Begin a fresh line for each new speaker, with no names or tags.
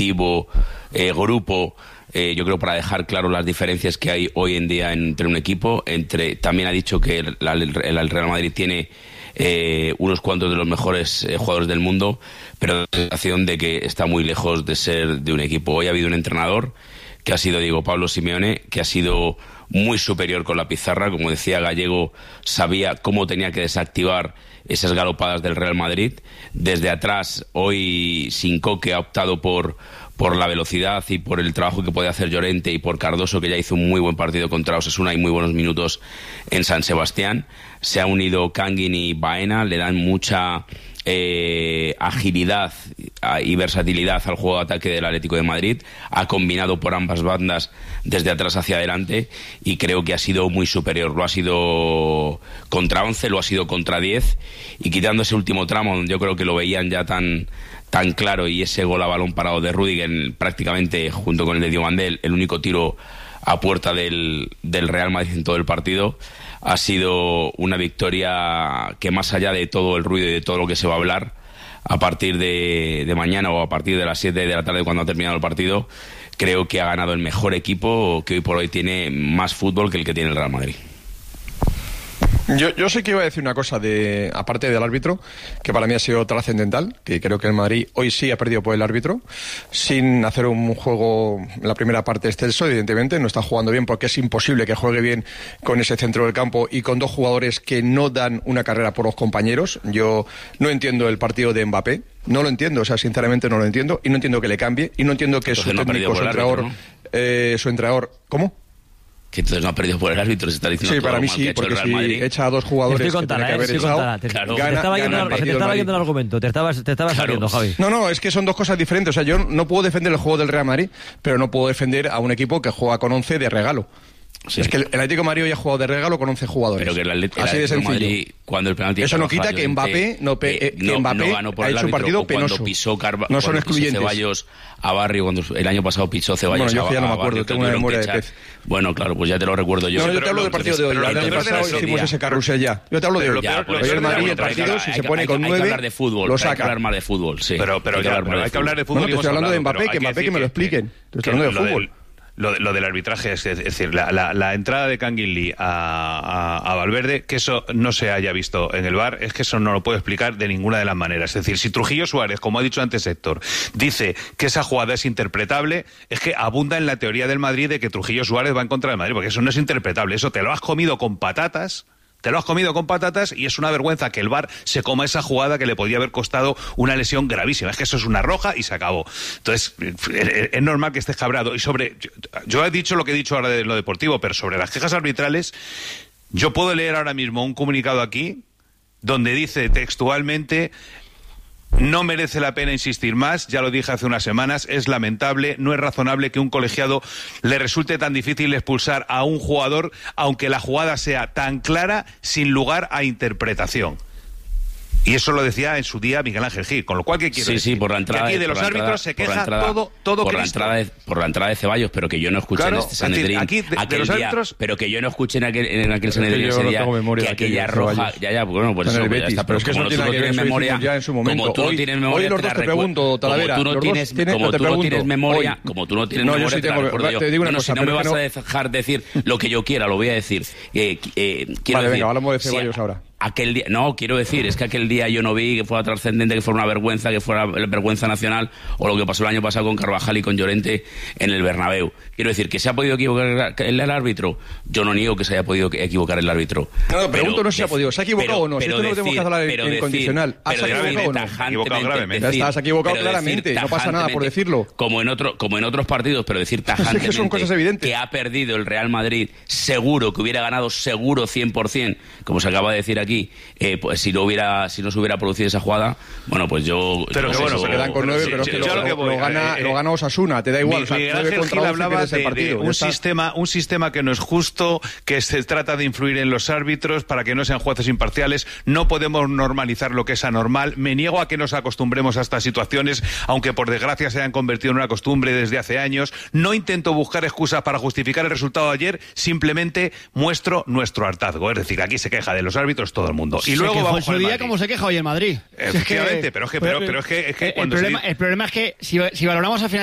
colectivo, grupo, yo creo para dejar claro las diferencias que hay hoy en día entre un equipo. También ha dicho que el Real Madrid tiene unos cuantos de los mejores jugadores del mundo, pero la sensación de que está muy lejos de ser de un equipo. Hoy ha habido un entrenador que ha sido Diego Pablo Simeone, que ha sido muy superior con la pizarra. Como decía Gallego, sabía cómo tenía que desactivar esas galopadas del Real Madrid. Desde atrás, hoy sin Coque ha optado por la velocidad y por el trabajo que puede hacer Llorente, y por Cardoso, que ya hizo un muy buen partido contra Osasuna y muy buenos minutos en San Sebastián. Se ha unido Kangin y Baena, le dan mucha agilidad y versatilidad al juego de ataque del Atlético de Madrid. Ha combinado por ambas bandas desde atrás hacia adelante y creo que ha sido muy superior. Lo ha sido contra 11, lo ha sido contra 10, y quitando ese último tramo donde yo creo que lo veían ya tan claro, y ese gol a balón parado de Rüdiger, prácticamente junto con el de Diomandé, el único tiro a puerta del Real Madrid en todo el partido. Ha sido una victoria que, más allá de todo el ruido y de todo lo que se va a hablar a partir de mañana o a partir de las 7 de la tarde, cuando ha terminado el partido, creo que ha ganado el mejor equipo que hoy por hoy tiene más fútbol que el que tiene el Real Madrid.
Yo sé que iba a decir una cosa, aparte del árbitro, que para mí ha sido trascendental, que creo que el Madrid hoy sí ha perdido por el árbitro, sin hacer un juego en la primera parte excelso. Evidentemente no está jugando bien, porque es imposible que juegue bien con ese centro del campo y con dos jugadores que no dan una carrera por los compañeros. Yo no entiendo el partido de Mbappé, no lo entiendo, o sea, sinceramente no lo entiendo, y no entiendo que le cambie, y no entiendo que entonces su técnico, su entrenador, ¿cómo?
Que entonces no ha perdido por el árbitro, se está diciendo.
Sí, para mí sí, porque si echa a dos jugadores que tenía que haber echado,
se te estaba yendo el argumento, te estabas saliendo, Javi.
No, es que son dos cosas diferentes. O sea, yo no puedo defender el juego del Real Madrid, pero no puedo defender a un equipo que juega con 11 de regalo. Sí. Es que el Atlético de Madrid hoy ha jugado de regalo con 11 jugadores.
Pero que
así de sencillo.
Madrid, cuando el penalti
eso no quita que Mbappé no ganó por ha hecho un partido penoso.
No son excluyentes. Ceballos a Barrio, cuando el año pasado pisó Ceballos.
Bueno, yo ya no me acuerdo, tengo una memoria de pez.
Bueno, claro, pues ya te lo recuerdo yo.
No, yo te hablo del partido de hoy. El año pasado hicimos ese carrusel ya. Yo te hablo de hoy. Hoy el Madrid, el partido, si se pone con 9,
hay que hablar de fútbol,
lo saca.
Hay que hablar más de fútbol, sí.
Pero hay que hablar de fútbol.
No, te estoy hablando de Mbappé, que me lo expliquen. Te estoy hablando de fútbol.
Lo del arbitraje, es decir, la entrada de Kangin Lee a Valverde, que eso no se haya visto en el VAR, es que eso no lo puedo explicar de ninguna de las maneras. Es decir, si Trujillo Suárez, como ha dicho antes Héctor, dice que esa jugada es interpretable, es que abunda en la teoría del Madrid de que Trujillo Suárez va en contra del Madrid, porque eso no es interpretable, eso te lo has comido con patatas. Y es una vergüenza que el VAR se coma esa jugada que le podía haber costado una lesión gravísima. Es que eso es una roja y se acabó. Entonces, es normal que estés cabreado. Y yo he dicho lo que he dicho ahora de lo deportivo, pero sobre las quejas arbitrales, yo puedo leer ahora mismo un comunicado aquí donde dice textualmente: no merece la pena insistir más, ya lo dije hace unas semanas, es lamentable, no es razonable que un colegiado le resulte tan difícil expulsar a un jugador, aunque la jugada sea tan clara, sin lugar a interpretación. Y eso lo decía en su día Miguel Ángel Gil, con lo cual, ¿qué quiero decir?
Sí, por la entrada.
Que aquí de los árbitros se queja todo
por la entrada de Ceballos, pero que yo no escuché en este Sanedrín.
Aquí de los árbitros,
pero que yo no escuché en aquel Sanedrín ese día que aquella roja.
Bueno, pues eso, ya está. Pero es que eso tiene que ver memoria ya en su momento.
Como tú no tienes memoria,
hoy los dos te pregunto, Talavera.
Como tú no tienes memoria, te digo una cosa. No me vas a dejar decir lo que yo quiera, lo voy a decir.
Vale, venga, hablamos de Ceballos ahora.
Aquel día, no, quiero decir, es que aquel día yo no vi que fuera trascendente, que fuera una vergüenza, que fuera vergüenza nacional, o lo que pasó el año pasado con Carvajal y con Llorente en el Bernabéu. Quiero decir, ¿que se ha podido equivocar el árbitro? Yo no niego que se haya podido equivocar el árbitro.
No, pregunto, no si se ha podido. ¿Se ha equivocado o no? Si esto no lo tenemos que hablar en condicional. ¿Has equivocado o no? Has equivocado claramente, no pasa nada por decirlo.
Como en otros partidos, pero decir tajantemente
que son cosas evidentes.
Que ha perdido el Real Madrid, seguro que hubiera ganado, seguro 100%, como se acaba de decir aquí, pues si no se hubiera producido esa jugada, bueno, pues yo...
Pero que bueno, se quedan con 9, pero es que lo gana Osasuna, te da igual.
Miguel Ángel Gil hablaba de un sistema que no es justo, que se trata de influir en los árbitros para que no sean jueces imparciales. No podemos normalizar lo que es anormal. Me niego a que nos acostumbremos a estas situaciones, aunque por desgracia se hayan convertido en una costumbre desde hace años. No intento buscar excusas para justificar el resultado de ayer, simplemente muestro nuestro hartazgo. Es decir, aquí se queja de los árbitros todo el mundo. Y luego vamos
al día como se queja hoy el Madrid.
Efectivamente, pero es que cuando
el problema es que si valoramos al final